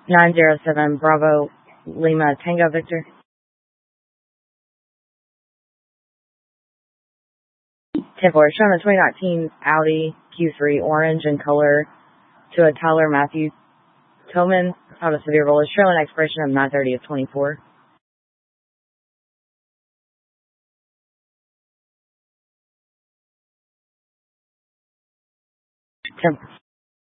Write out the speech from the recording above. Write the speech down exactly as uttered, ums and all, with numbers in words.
nine zero seven Bravo Lima Tango Victor. ten four, showing a twenty nineteen Audi Q three orange in color to a Tyler Matthew Tillman, out of Sevierville, is showing expiration of nine thirty of twenty-four. ten